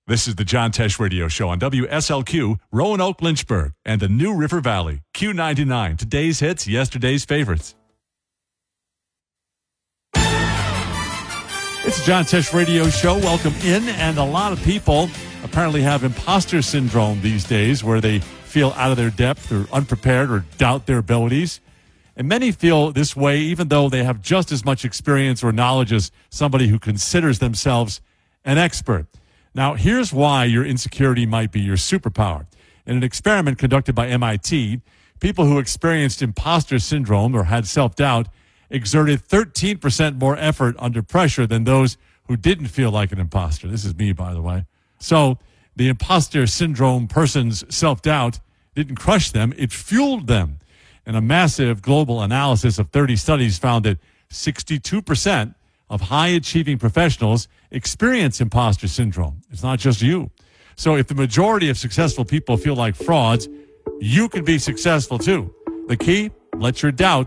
This is the John Tesh Radio Show on WSLQ, Roanoke, Lynchburg, and the New River Valley. Q99, today's hits, yesterday's favorites. It's the John Tesh Radio Show. Welcome in. And a lot of people apparently have imposter syndrome these days, where they feel out of their depth or unprepared or doubt their abilities. And many feel this way even though they have just as much experience or knowledge as somebody who considers themselves an expert. Now, here's why your insecurity might be your superpower. In an experiment conducted by MIT, people who experienced imposter syndrome or had self-doubt exerted 13% more effort under pressure than those who didn't feel like an imposter. This is me, by the way. So the imposter syndrome person's self-doubt didn't crush them, it fueled them. And a massive global analysis of 30 studies found that 62% of high-achieving professionals experience imposter syndrome. It's not just you. So if the majority of successful people feel like frauds, you can be successful too. The key? Let your doubt